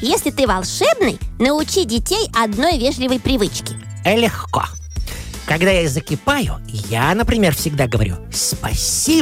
Если ты волшебный, научи детей одной вежливой привычке. Легко. Когда я закипаю, я, например, всегда говорю «спасибо».